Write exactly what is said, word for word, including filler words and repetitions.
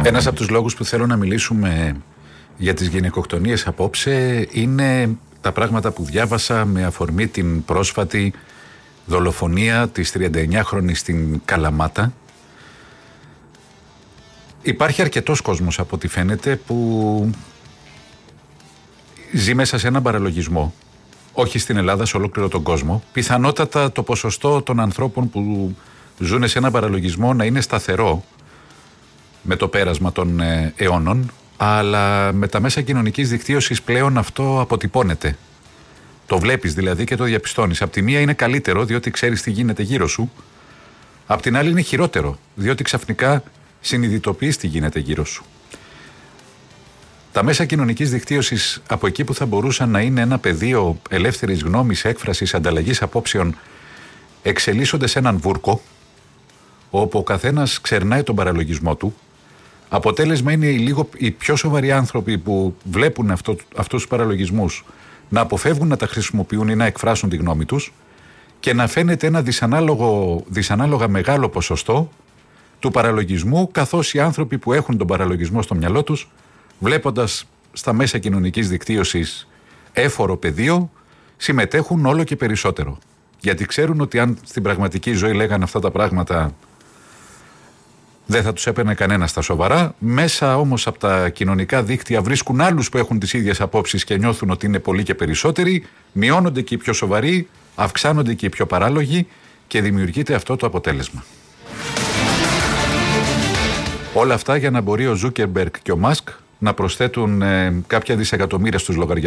Ένας από τους λόγους που θέλω να μιλήσουμε για τις γυναικοκτονίες απόψε είναι τα πράγματα που διάβασα με αφορμή την πρόσφατη δολοφονία της τριανταεννιάχρονης στην Καλαμάτα. Υπάρχει αρκετός κόσμος από ό,τι φαίνεται που ζει μέσα σε έναν παραλογισμό. Όχι στην Ελλάδα, σε ολόκληρο τον κόσμο. Πιθανότατα το ποσοστό των ανθρώπων που ζουν σε έναν παραλογισμό να είναι σταθερό με το πέρασμα των ε, αιώνων, αλλά με τα μέσα κοινωνικής δικτύωσης πλέον αυτό αποτυπώνεται. Το βλέπεις δηλαδή και το διαπιστώνεις. Απ' τη μία είναι καλύτερο διότι ξέρεις τι γίνεται γύρω σου. Απ' την άλλη είναι χειρότερο διότι ξαφνικά συνειδητοποιείς τι γίνεται γύρω σου. Τα μέσα κοινωνικής δικτύωσης, από εκεί που θα μπορούσαν να είναι ένα πεδίο ελεύθερης γνώμης, έκφρασης, ανταλλαγής απόψεων, εξελίσσονται σε έναν βούρκο όπου ο καθένας ξερνάει τον παραλογισμό του. Αποτέλεσμα είναι οι, λίγο, οι πιο σοβαροί άνθρωποι που βλέπουν αυτό, αυτούς τους παραλογισμούς να αποφεύγουν να τα χρησιμοποιούν ή να εκφράσουν τη γνώμη τους και να φαίνεται ένα δυσανάλογο, δυσανάλογα μεγάλο ποσοστό του παραλογισμού, καθώς οι άνθρωποι που έχουν τον παραλογισμό στο μυαλό τους, βλέποντας στα μέσα κοινωνικής δικτύωσης έφορο πεδίο, συμμετέχουν όλο και περισσότερο. Γιατί ξέρουν ότι αν στην πραγματική ζωή λέγανε αυτά τα πράγματα, δεν θα τους έπαιρνε κανένα στα σοβαρά. Μέσα όμως από τα κοινωνικά δίκτυα βρίσκουν άλλους που έχουν τις ίδιες απόψεις και νιώθουν ότι είναι πολλοί και περισσότεροι, μειώνονται και οι πιο σοβαροί, αυξάνονται και οι πιο παράλογοι και δημιουργείται αυτό το αποτέλεσμα. Όλα αυτά για να μπορεί ο Ζούκερμπεργκ και ο Μάσκ να προσθέτουν ε, κάποια δισεκατομμύρια στους λογαριασμούς